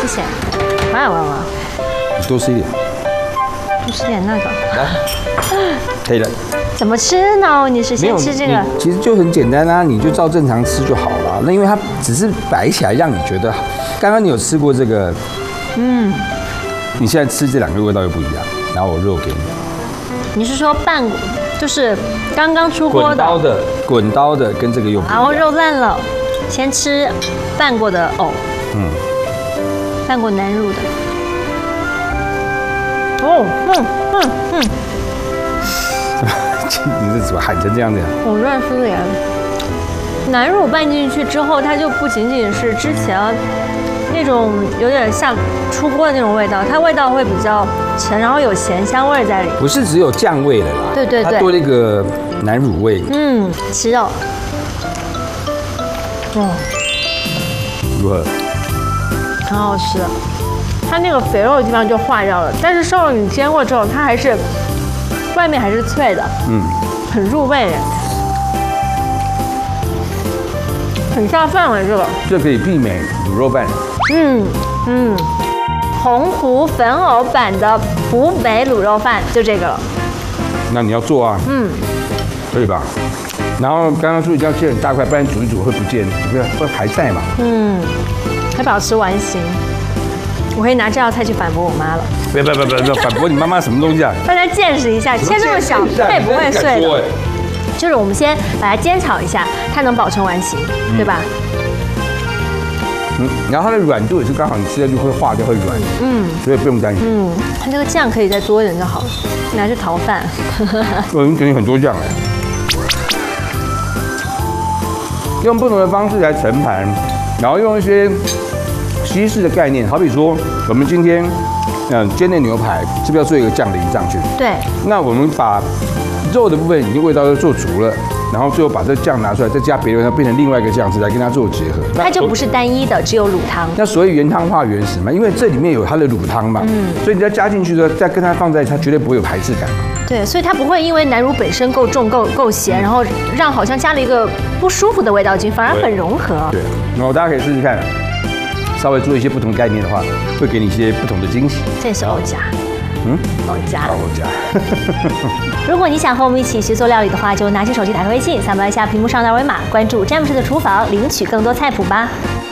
谢谢。哇， 你多吃一点， 多吃点那个。 来，可以了。 怎么吃呢？你是先吃这个？ 其实就很简单啊，你就照正常吃就好了。那因为它只是摆起来让你觉得好。刚刚你有吃过这个？你现在吃这两个味道又不一样。然后我肉给你。 你是说拌，就是刚刚出锅的？ 滚刀的跟这个又不一样。 然后肉烂了，先吃拌过的藕。拌过南乳的。 你是怎么喊成这样子呀？ 藕乱丝连。南乳拌进去之后，它就不仅仅是之前那种有点像出锅的那种味道，它味道会比较沉，然后有咸香味在里。 不是只有酱味了啦， 对， 它多了一个南乳味。 吃肉。 如何？ 很好吃。它那个肥肉的地方就化掉了，但是瘦肉你煎过之后，它还是外面还是脆的，很入味，很下饭了。 这可以媲美卤肉饭。 洪湖粉藕版的湖北卤肉饭就这个了。 那你要做啊，可以吧？然后刚刚说一定要切很大块，不然煮一煮会不见，会还在嘛。 还保持完形。我可以拿这道菜去反驳我妈了。 不，反驳你妈妈什么东西啊？ 大家见识一下，切这么小，它也不会碎的。就是我们先把它煎炒一下，它能保持完形，对吧？ 然后它的软度也是刚好，你吃下去会化掉，会软。所以不用担心。 它这个酱可以再多一点就好了，拿去淘饭。 我已经给你很多酱了。用不同的方式来盛盘，然后用一些西式的概念，好比说我们今天煎的牛排是不是要做一个酱淋上去？ 对。 那我们把肉的部分已经味道都做足了，然后最后把这酱拿出来，再加别的，它变成另外一个酱汁来跟它做结合。 它就不是单一的，只有卤汤。 那所以原汤化原食嘛，因为这里面有它的卤汤嘛，所以你要加进去的，再跟它放在一起，它绝对不会有排斥感。 对，所以它不会因为南乳本身够重够咸，然后让好像加了一个不舒服的味道进，反而很融合。 对，然后大家可以试试看，稍微做一些不同概念的话，会给你一些不同的惊喜。 这是藕夹，藕夹。如果你想和我们一起学做料理的话，就拿起手机打开微信，扫描一下屏幕上的二维码，关注詹姆士的厨房，领取更多菜谱吧。